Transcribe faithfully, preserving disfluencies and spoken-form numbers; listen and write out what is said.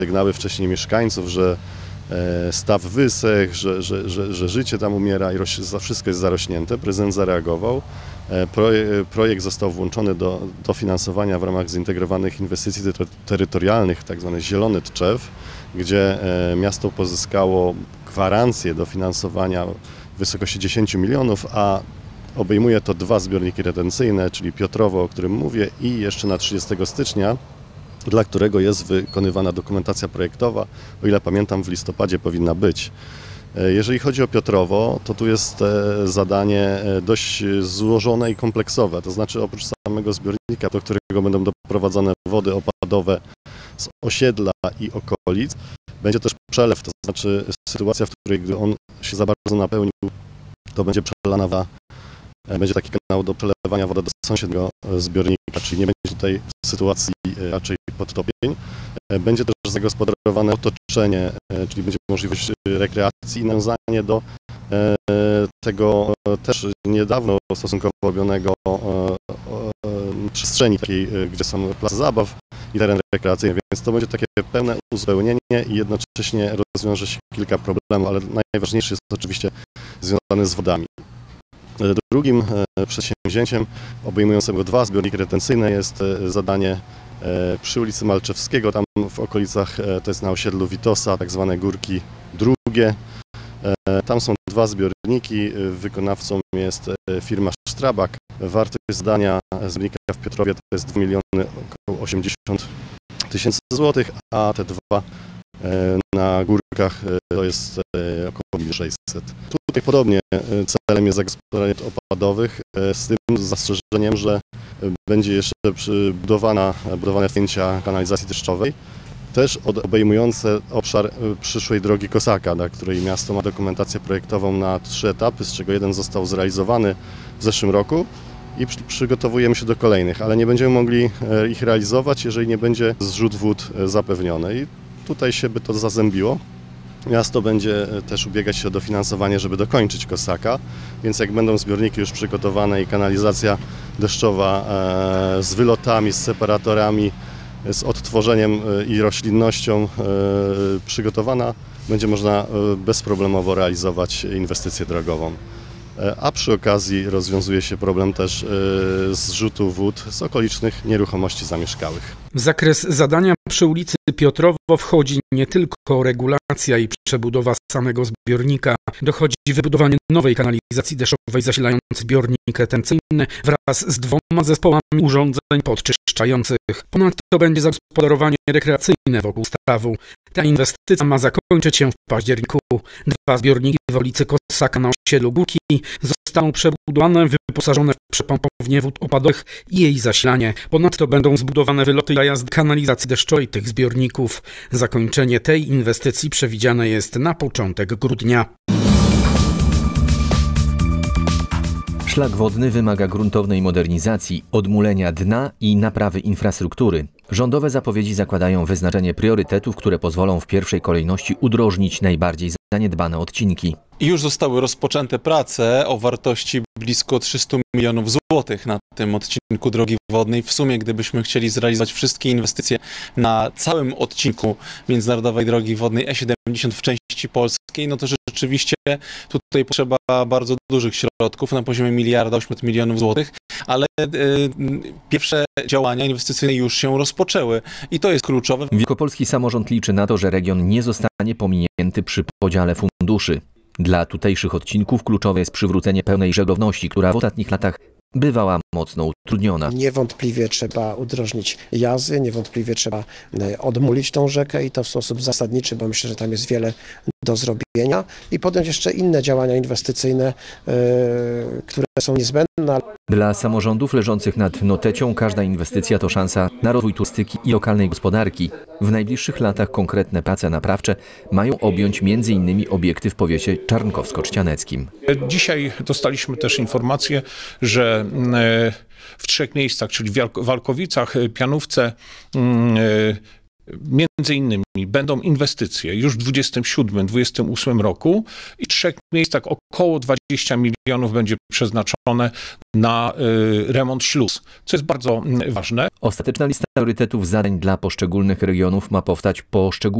sygnały wcześniej mieszkańców, że staw wysech, że, że, że, że życie tam umiera i roś, wszystko jest zarośnięte. Prezydent zareagował. Projekt został włączony do dofinansowania w ramach zintegrowanych inwestycji terytorialnych, tak zwany Zielony Tczew, gdzie miasto pozyskało gwarancję dofinansowania w wysokości dziesięć milionów, a obejmuje to dwa zbiorniki retencyjne, czyli Piotrowo, o którym mówię, i jeszcze na trzydziestego stycznia, dla którego jest wykonywana dokumentacja projektowa. O ile pamiętam, w listopadzie powinna być. Jeżeli chodzi o Piotrowo, to tu jest zadanie dość złożone i kompleksowe. To znaczy, oprócz samego zbiornika, do którego będą doprowadzone wody opadowe z osiedla i okolic, będzie też przelew. To znaczy sytuacja, w której gdy on się za bardzo napełnił, to będzie przelana woda. Będzie taki kanał do przelewania wody do sąsiedniego zbiornika, czyli nie będzie tutaj sytuacji raczej podtopień. Będzie też zagospodarowane otoczenie, czyli będzie możliwość rekreacji i nawiązanie do tego też niedawno stosunkowo robionego przestrzeni takiej, gdzie są place zabaw i teren rekreacyjny, więc to będzie takie pełne uzupełnienie i jednocześnie rozwiąże się kilka problemów, ale najważniejszy jest oczywiście związany z wodami. Drugim przedsięwzięciem obejmującym dwa zbiorniki retencyjne jest zadanie przy ulicy Malczewskiego, tam w okolicach, to jest na osiedlu Witosa, tak zwane Górki Drugie. Tam są dwa zbiorniki, wykonawcą jest firma Strabag. Wartość zadania zbiornika w Piotrowie to jest dwa miliony około osiemdziesiąt tysięcy złotych, a te dwa na Górkach to jest około sześćset. Tutaj podobnie celem jest zagospodarowanie opadowych, z tym zastrzeżeniem, że będzie jeszcze budowana, budowane wcięcia kanalizacji deszczowej, też obejmujące obszar przyszłej drogi Kosaka, na której miasto ma dokumentację projektową na trzy etapy, z czego jeden został zrealizowany w zeszłym roku i przygotowujemy się do kolejnych, ale nie będziemy mogli ich realizować, jeżeli nie będzie zrzut wód zapewniony. I tutaj się by to zazębiło. Miasto będzie też ubiegać się o dofinansowanie, żeby dokończyć Kosaka, więc jak będą zbiorniki już przygotowane i kanalizacja deszczowa z wylotami, z separatorami, z odtworzeniem i roślinnością przygotowana, będzie można bezproblemowo realizować inwestycję drogową. A przy okazji rozwiązuje się problem też zrzutu wód z okolicznych nieruchomości zamieszkałych. W zakres zadania przy ulicy Piotrowo wchodzi nie tylko regulacja i przebudowa samego zbiornika. Dochodzi wybudowanie nowej kanalizacji deszczowej zasilającej zbiornik retencyjny wraz z dwoma zespołami urządzeń podczyszczających. Ponadto będzie zagospodarowanie rekreacyjne wokół stawu. Ta inwestycja ma zakończyć się w październiku. Dwa zbiorniki w okolicy Kosaka na osiedlu Górki zostaną przebudowane, wyposażone w przepompownię wód opadowych i jej zasilanie. Ponadto będą zbudowane wyloty i zajazd kanalizacji deszczowej tych zbiorników. Zakończenie tej inwestycji przewidziane jest na początek grudnia. Szlak wodny wymaga gruntownej modernizacji, odmulenia dna i naprawy infrastruktury. Rządowe zapowiedzi zakładają wyznaczenie priorytetów, które pozwolą w pierwszej kolejności udrożnić najbardziej zaniedbane odcinki. I już zostały rozpoczęte prace o wartości blisko trzysta milionów złotych na tym odcinku drogi wodnej. W sumie, gdybyśmy chcieli zrealizować wszystkie inwestycje na całym odcinku międzynarodowej drogi wodnej E siedemdziesiąt w części polskiej, no to rzeczywiście tutaj potrzeba bardzo dużych środków na poziomie miliarda osiemset milionów złotych, ale y, pierwsze działania inwestycyjne już się rozpoczęły i to jest kluczowe. Wielkopolski samorząd liczy na to, że region nie zostanie pominięty przy podziale funduszy. Dla tutejszych odcinków kluczowe jest przywrócenie pełnej żeglowności, która w ostatnich latach bywała mocno utrudniona. Niewątpliwie trzeba udrożnić jazy, niewątpliwie trzeba odmulić tą rzekę i to w sposób zasadniczy, bo myślę, że tam jest wiele do zrobienia i podjąć jeszcze inne działania inwestycyjne, yy, które są niezbędne. Dla samorządów leżących nad Notecią każda inwestycja to szansa na rozwój turystyki i lokalnej gospodarki. W najbliższych latach konkretne prace naprawcze mają objąć między innymi obiekty w powiecie czarnkowsko-trzcianeckim. Dzisiaj dostaliśmy też informację, że w trzech miejscach, czyli w Walkowicach, Pianówce, Między innymi będą inwestycje już w dwudziestym siódmym dwudziestym ósmym roku i w trzech miejscach około dwadzieścia milionów będzie przeznaczone na y, remont śluz, co jest bardzo y, ważne. Ostateczna lista priorytetów zadań dla poszczególnych regionów ma powstać po szczegółowych